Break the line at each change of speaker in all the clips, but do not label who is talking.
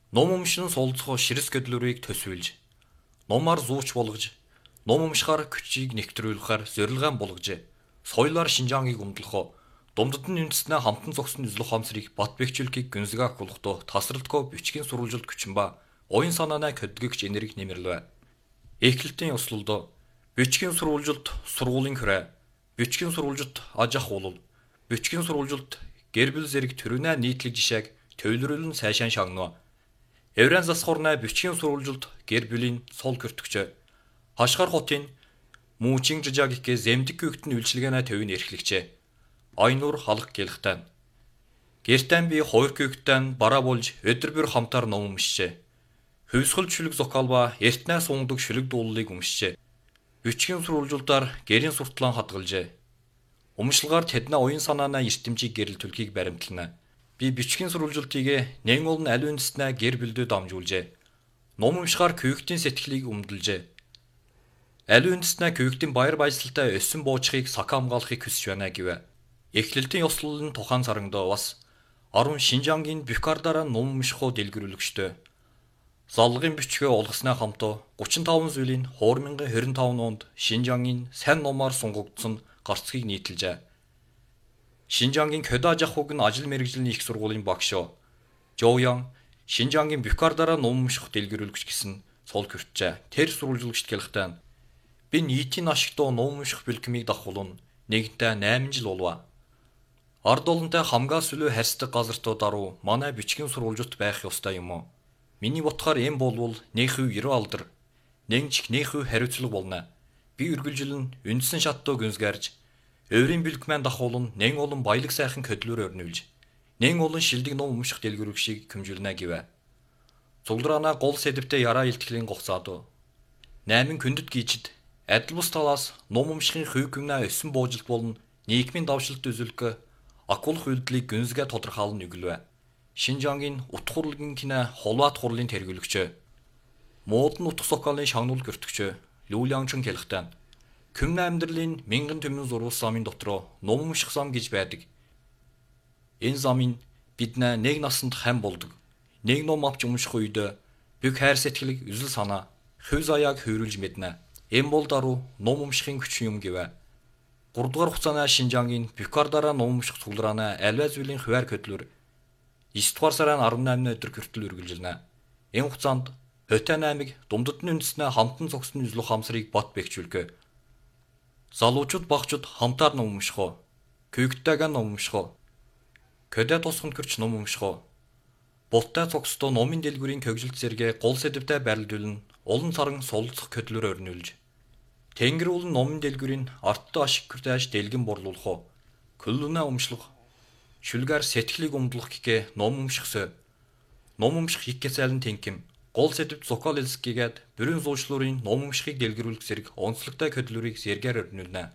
Ном өмшин солилцохоо ширс гэдлүүрийг төсвөлж, номаар зууч болгож, ном өмшхаар күчийг нэвтрүүлэхээр зорилгоон болгожээ. Соёлоор Шинжаангийг өмдлөхөө, Думдадны үндэснээ хамтан зогсон үзлэх хамсрыг бат бэхжүүлэхийг гүнзгийх болохдоо тасралтгүй бичгийн сурвалжилт күчин ба оюун санаанаа хөдөлгөгч энерги нэмэрлэв. Эхлэлтийн ёслолдоо бичгийн сурвалжилт сургуулийн хүрээ, бичгийн сурвалжилт аж ах улал, бичгийн сурвалжилт гэр бүл зэрэг төрөнөө нийтлэг жишээг төвлөрүүлэн сайшаан шагнав. Еврен засхурнаа бичгийн сурвалжилт гэр бүлийн сол көртөгчөө. Хашгар хотын Муучин жижагикке земдэг күгтэн үйлчилгээнэ төвийн эрхлэгчээ. Айнур халах гэлхтэн. Гэртэн би хоёр күгтэн бараа болж өдөр бүр хамтаар ном өмшчээ. Хөвсгөл шүлэг зокалба эртнээ сундаг шүлэг дууллыг өмшчээ. Бичгийн сурвалжилтаар гэрийн суртлаан хадгалжээ. Өмшлөгаар тэднээ оюун санаанаа эрдэмжийг гэрэл түлхийг баримтлана. Би бичгийн сурвалжилтыг нэн олон аль үндэснээ гэр бүлдээ дамжуулжээ. Ном өмшгаар күгтийн сэтгэлийг өмдөлжээ. Аль үндэснээ күгтийн баяр баясгалтай өссөн буучхыг сака хамгаалахыг хүсэж байна гэв. Эхлэлтийн ёслол нь тухайн сарангдоо бас Арун Шинжаангийн Бюхардаараа ном өмшөхөө дэлгэрүүлэгчтэй. Залгын бичгээ олгосноо хамтаа 35 зүйлийн 2025 онд Шинжаангийн сайн номоор сунгагдсан гарцгийг нийтэлжээ. Шинжаангийн Кёдаж ахуйг нь ажил мэргэжлийн их сургуулийн багш Жоуян Шинжаангийн Бюхардаараа ном өмшөх дэлгэрүүлэгч гэсэн цол хүртжээ. Тэр сурвалжлагчд гэлхтэн би нийтийн ашигтуу ном өмшөх бэлтгэмийг давхуулна. Нэгэнтээ 8 жил болов. Ард олонтой хамгаа сүлөө харьцдаг газартаа даруй манай бичгийн сурвалжилт байх ёстой юм уу? Миний бодохоор эм болвол нэг хөв 90 алдар. Нэгч нэг хөв хариуцлага болно. Би үргэлжилэн үндсэн шаттуу гүнзгээрж Өврийн бэлгмэн дахуулан нэн олон баялаг сайхан хөдлөөр өрнүүлж нэн олон шилдэг ном өмших дэлгэрүүлэгчийг хөмжүүлнэ гэв. Цулдраана гол сэдвтэй яраа илтгэлийн гоцаадуу 8 күндэт гीчд адил бус талаас ном өмшхийн хувь гүнэ өссөн буужилт болон нийгмийн давшилт үзүүлэх акулах үйлдэлийг гүнзгээ тодорхойлно нүгэлвэ. Шинжаангийн утга хурлын кино холбаат хурлын тэргүүлэгч муудын утга соколын шагнуул гөртөгч Люлианчин хэлэхтэн Күмнэ амьдралын мянган төмөн зурвал замын дотроо ном өмших зам гэж байдаг. Энэ замын биднээ нэг насанд хам болдог. Нэг ном авч өмших үед бүх хайр сэтгэлийг үзэл санаа, хөв заяаг хөврүүлж мэднэ. Энэ бол даруй ном өмшихын хүч юм гэв. 3 дугаар хугацааны Шинжаангийн Бюхардаараа ном өмших цуглараана альва зүйлийн хуваар хөдлөр 9 дугаар сарын 18-ны өдөр хүртэл үргэлжилнэ. Энэ хугацаанд Хотын аймаг Думдадны үндэснээ хамтан зогссон үзлэх хамсрыг бат бэхжүүлэх. Залуучууд багчууд хамтаар ном өмших. Күгтэйгээ ном өмших. Көдө тусганд гэрч ном өмших. Бултай цогцтой номын дэлгүүрийн көгжилт зэрэгэ гол сэдвтэй байрлуулна. Олон саран солилцох хөдлөөр өрнүүлж. Тэнгэр уулын номын дэлгүүрийн арттай ашиг хүртэйж дэлгэн борлуулах. Көлөнө өмшлөх. Шүлгээр сэтгэлийг өмдлөх гэхээ ном өмшихсэ. Ном өмших их гэсэлэн тэнким. Гол сэдвт Зокол Элскигээд бүрэн зуучлуурын ном өмшихийг дэлгэрүүлэх зэрэг онцлогтой хөдлөрийг зэргээр өрнүүлнэ.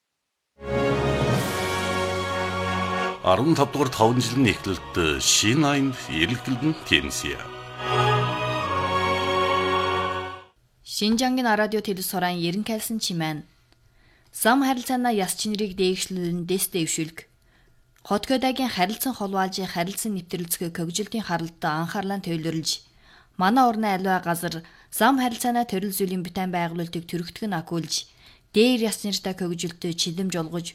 15 дугаар 5 жилийн эхлэлд шинэ айн эргэлдэн тэнсэ.
Шинжаангийн радио телевизорын ерэн кайлсан чимээн. Зам харилцаанаа яс чинрийг дээгшлүүлэн дэс дэвшүүлг. Хотгодагийн харилцан холбоолжийн харилцан нэвтрэлцгээ көгжилтийн харалтаа анхаарлаа төвлөрлж манай орны аливаа газар зам харилцаанаа төрөл зүйлийн битэн байгуулалтыг төрөгдөх нь акуулж дээр яс нэртэй көгжилтөд чилэмж олгож